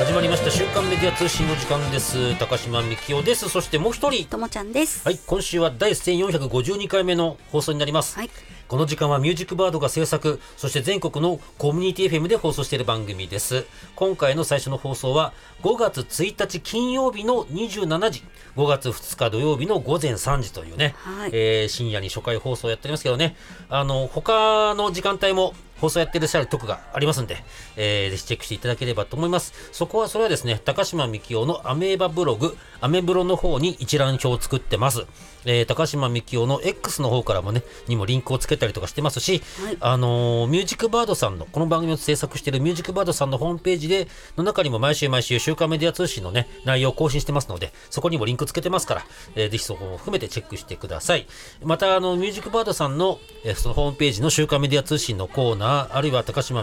始まりました週刊メディア通信の時間です。高島幹夫です。そしてもう一人ともちゃんです。 はい、今週は第1452回目の放送になります、 はい、 この時間はミュージックバードが制作、そして全国のコミュニティ FM で放送している番組です。今回の最初の放送は5月1日金曜日の27時、5月2日土曜日の午前3時というね、 はい、 深夜に初回放送やっておりますけどね、他の時間帯も放送やっていらっしゃる特がありますんで、ぜひチェックしていただければと思います。それはですね、高島幹夫のアメーバブログ、アメブロの方に一覧表を作ってます。高島幹夫の X の方からもね、にもリンクをつけたりとかしてますし、 はい、 ミュージックバードさんの、この番組を制作しているミュージックバードさんのホームページの中にも毎週週刊メディア通信のね、内容を更新してますので、そこにもリンクつけてますから、ぜひそこも含めてチェックしてください。また、ミュージックバードさんの、そのホームページの週刊メディア通信のコーナー、あるいは高島